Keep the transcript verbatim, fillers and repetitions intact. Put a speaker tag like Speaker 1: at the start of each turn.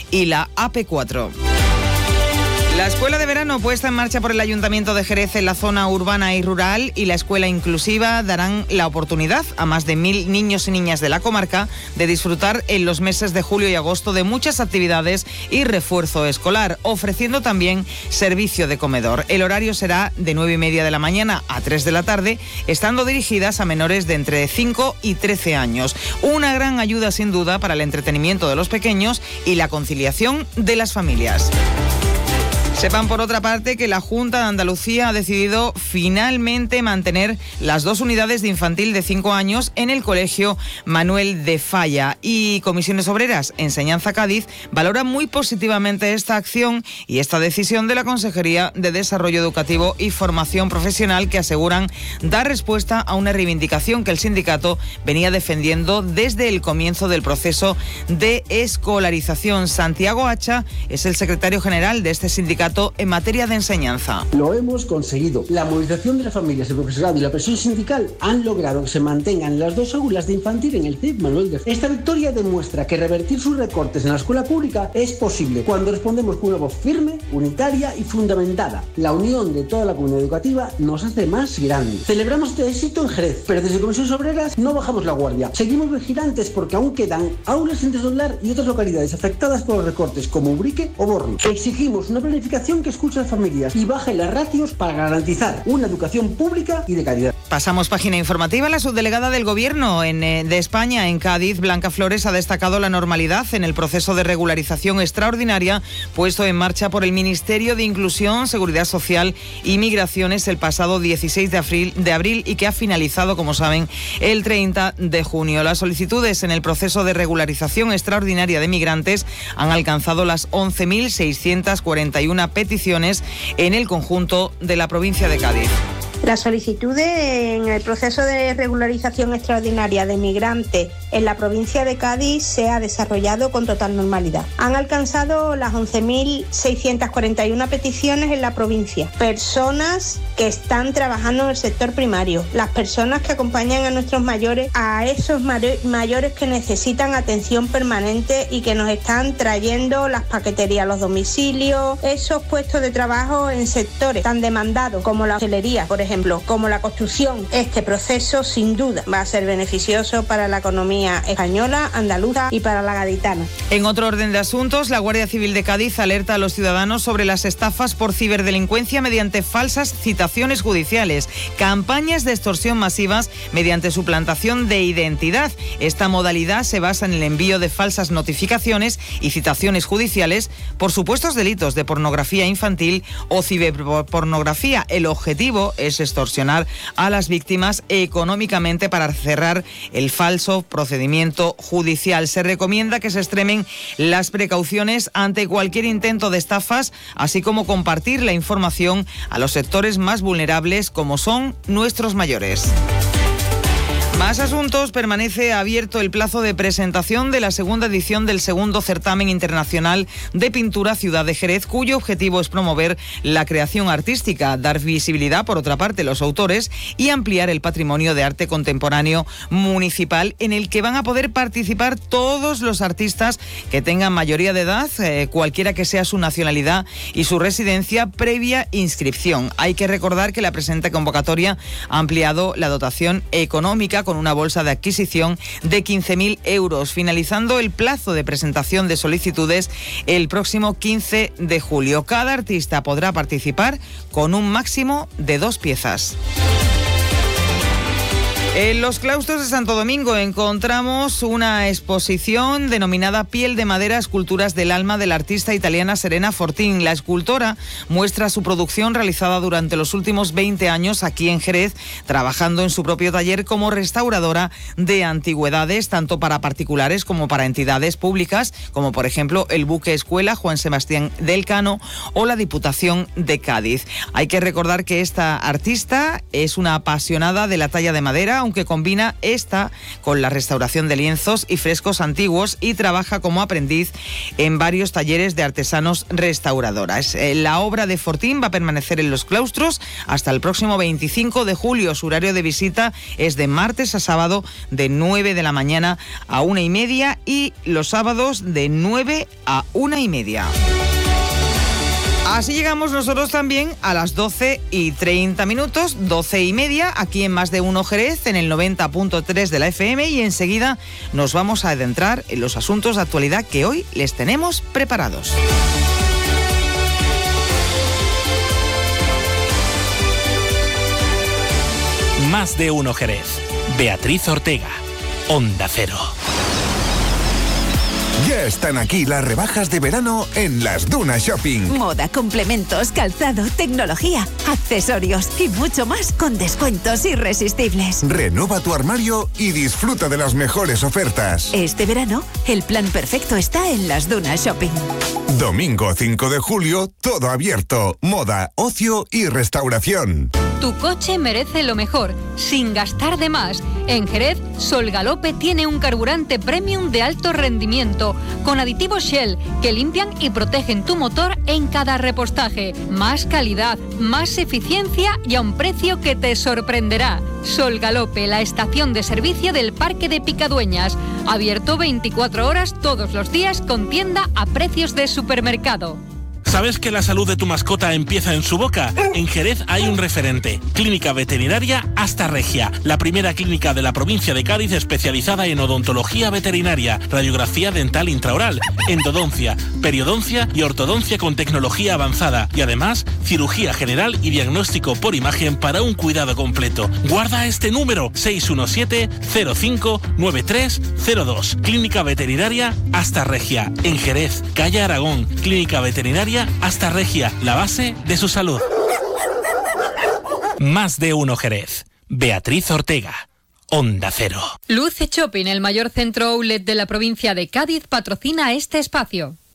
Speaker 1: y la A P cuatro. La escuela de verano puesta en marcha por el Ayuntamiento de Jerez en la zona urbana y rural y la escuela inclusiva darán la oportunidad a más de mil niños y niñas de la comarca de disfrutar en los meses de julio y agosto de muchas actividades y refuerzo escolar, ofreciendo también servicio de comedor. El horario será de nueve y media de la mañana a tres de la tarde, estando dirigidas a menores de entre cinco y trece años. Una gran ayuda sin duda para el entretenimiento de los pequeños y la conciliación de las familias. Sepan, por otra parte, que la Junta de Andalucía ha decidido finalmente mantener las dos unidades de infantil de cinco años en el Colegio Manuel de Falla. Y Comisiones Obreras, Enseñanza Cádiz, valora muy positivamente esta acción y esta decisión de la Consejería de Desarrollo Educativo y Formación Profesional, que aseguran dar respuesta a una reivindicación que el sindicato venía defendiendo desde el comienzo del proceso de escolarización. Santiago Hacha es el secretario general de este sindicato en materia de enseñanza.
Speaker 2: Lo hemos conseguido. La movilización de las familias, el profesorado y la presión sindical han logrado que se mantengan las dos aulas de infantil en el C I P Manuel de Falla. Esta victoria demuestra que revertir sus recortes en la escuela pública es posible cuando respondemos con una voz firme, unitaria y fundamentada. La unión de toda la comunidad educativa nos hace más grandes. Celebramos este éxito en Jerez, pero desde Comisiones Obreras no bajamos la guardia. Seguimos vigilantes porque aún quedan aulas sin desdoblar y otras localidades afectadas por los recortes como Ubrique o Borni. Exigimos una planificación que escuche a las familias y baje las ratios para garantizar una educación pública y de calidad.
Speaker 1: Pasamos página informativa. La subdelegada del Gobierno en, eh, de España en Cádiz, Blanca Flores, ha destacado la normalidad en el proceso de regularización extraordinaria puesto en marcha por el Ministerio de Inclusión, Seguridad Social y Migraciones el pasado dieciséis de abril, de abril y que ha finalizado, como saben, el treinta de junio. Las solicitudes en el proceso de regularización extraordinaria de migrantes han alcanzado las once mil seiscientas cuarenta y una peticiones en el conjunto de la provincia de Cádiz.
Speaker 3: Las solicitudes en el proceso de regularización extraordinaria de migrantes en la provincia de Cádiz se ha desarrollado con total normalidad. Han alcanzado las once mil seiscientas cuarenta y una peticiones en la provincia. Personas que están trabajando en el sector primario, las personas que acompañan a nuestros mayores, a esos mayores que necesitan atención permanente y que nos están trayendo las paqueterías a los domicilios, esos puestos de trabajo en sectores tan demandados como la hostelería, por ejemplo. ejemplo, como la construcción. Este proceso, sin duda, va a ser beneficioso para la economía española, andaluza y para la gaditana.
Speaker 1: En otro orden de asuntos, la Guardia Civil de Cádiz alerta a los ciudadanos sobre las estafas por ciberdelincuencia mediante falsas citaciones judiciales, campañas de extorsión masivas mediante suplantación de identidad. Esta modalidad se basa en el envío de falsas notificaciones y citaciones judiciales por supuestos delitos de pornografía infantil o ciberpornografía. El objetivo es extorsionar a las víctimas económicamente para cerrar el falso procedimiento judicial. Se recomienda que se extremen las precauciones ante cualquier intento de estafas, así como compartir la información a los sectores más vulnerables, como son nuestros mayores. Más asuntos. Permanece abierto el plazo de presentación de la segunda edición del segundo certamen internacional de pintura Ciudad de Jerez, cuyo objetivo es promover la creación artística, dar visibilidad, por otra parte, a los autores y ampliar el patrimonio de arte contemporáneo municipal, en el que van a poder participar todos los artistas que tengan mayoría de edad, eh, cualquiera que sea su nacionalidad y su residencia, previa inscripción. Hay que recordar que la presente convocatoria ha ampliado la dotación económica con una bolsa de adquisición de quince mil euros, finalizando el plazo de presentación de solicitudes el próximo quince de julio. Cada artista podrá participar con un máximo de dos piezas. En los claustros de Santo Domingo encontramos una exposición denominada Piel de Madera, esculturas del alma de la artista italiana Serena Fortin. La escultora muestra su producción realizada durante los últimos veinte años aquí en Jerez, trabajando en su propio taller como restauradora de antigüedades, tanto para particulares como para entidades públicas, como por ejemplo el Buque Escuela Juan Sebastián del Cano o la Diputación de Cádiz. Hay que recordar que esta artista es una apasionada de la talla de madera, aunque combina esta con la restauración de lienzos y frescos antiguos y trabaja como aprendiz en varios talleres de artesanos restauradoras. La obra de Fortín va a permanecer en los claustros hasta el próximo veinticinco de julio. Su horario de visita es de martes a sábado de nueve de la mañana a una y media y los sábados de nueve a una y media. Así llegamos nosotros también a las doce y treinta minutos, doce y media, aquí en Más de Uno Jerez, en el noventa punto tres de la F M, y enseguida nos vamos a adentrar en los asuntos de actualidad que hoy les tenemos preparados.
Speaker 4: Más de Uno Jerez. Beatriz Ortega, Onda Cero.
Speaker 5: Ya están aquí las rebajas de verano en Las Dunas Shopping.
Speaker 6: Moda, complementos, calzado, tecnología, accesorios y mucho más con descuentos irresistibles.
Speaker 5: Renueva tu armario y disfruta de las mejores ofertas.
Speaker 6: Este verano, el plan perfecto está en Las Dunas Shopping.
Speaker 5: Domingo cinco de julio, todo abierto. Moda, ocio y restauración.
Speaker 7: Tu coche merece lo mejor, sin gastar de más. En Jerez, Sol Galope tiene un carburante premium de alto rendimiento, con aditivos Shell que limpian y protegen tu motor en cada repostaje. Más calidad, más eficiencia y a un precio que te sorprenderá. Sol Galope, la estación de servicio del Parque de Picadueñas. Abierto veinticuatro horas todos los días con tienda a precios de supermercado.
Speaker 4: ¿Sabes que la salud de tu mascota empieza en su boca? En Jerez hay un referente, Clínica Veterinaria Hasta Regia, la primera clínica de la provincia de Cádiz especializada en odontología veterinaria, radiografía dental intraoral, endodoncia, periodoncia y ortodoncia con tecnología avanzada y además cirugía general y diagnóstico por imagen para un cuidado completo. Guarda este número, seis uno siete cero cinco nueve tres cero dos. Clínica Veterinaria Hasta Regia, en Jerez, calle Aragón. Clínica Veterinaria Hasta Regia, la base de su salud. Más de Uno Jerez. Beatriz Ortega, Onda Cero.
Speaker 7: Luce Shopping, el mayor centro outlet de la provincia de Cádiz, patrocina este espacio.